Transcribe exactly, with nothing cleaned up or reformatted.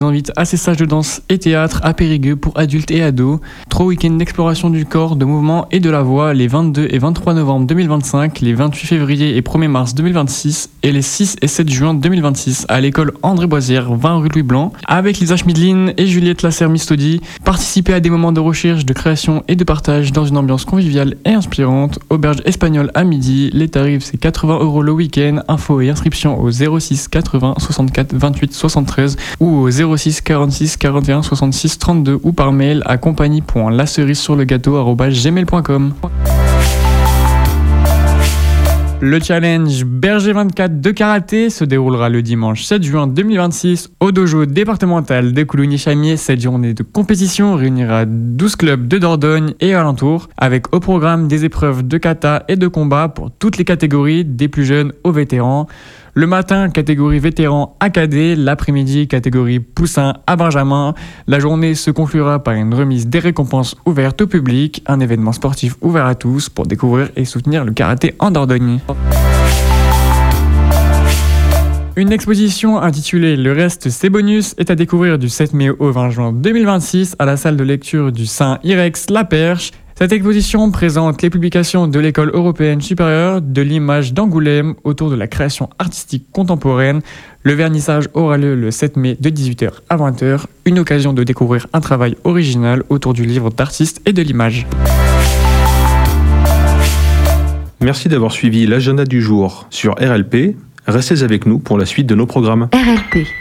invite à ses stages de danse et théâtre à Périgueux pour adultes et ados. Trois week-ends d'exploration du corps, de mouvement et de la voix les vingt-deux et vingt-trois novembre deux mille vingt-cinq, les vingt-huit février et premier mars deux mille vingt-six et les six et sept juin deux mille vingt-six à l'école André Boisière, vingt rue Louis Blanc, avec Lisa Schmidlin et Juliette Lasserre-Mistodi. Participez à des moments de recherche, de création et de partage dans une ambiance conviviale et inspirante. Auberge espagnole à midi, les tarifs c'est quatre-vingts euros le week-end. Info et inscription au zéro six quatre-vingts soixante-quatre vingt-huit soixante-treize ou au zéro six quarante-six quarante et un soixante-six trente-deux ou par mail à compagnie point la cerise sur le gâteau arobase gmail point com. Le challenge Berger vingt-quatre de karaté se déroulera le dimanche sept juin deux mille vingt-six au dojo départemental de Coulogny-Chamiers. Cette journée de compétition réunira douze clubs de Dordogne et alentours, avec au programme des épreuves de kata et de combat pour toutes les catégories, des plus jeunes aux vétérans. Le matin, catégorie vétéran à cadet, l'après-midi, catégorie poussin à benjamin. La journée se conclura par une remise des récompenses ouvertes au public, un événement sportif ouvert à tous pour découvrir et soutenir le karaté en Dordogne. Une exposition intitulée Le reste c'est bonus est à découvrir du sept mai au vingt juin deux mille vingt-six à la salle de lecture du Saint-Irex La Perche. Cette exposition présente les publications de l'École européenne supérieure de l'image d'Angoulême autour de la création artistique contemporaine. Le vernissage aura lieu le sept mai de dix-huit heures à vingt heures, une occasion de découvrir un travail original autour du livre d'artiste et de l'image. Merci d'avoir suivi l'agenda du jour sur R L P. Restez avec nous pour la suite de nos programmes. R L P.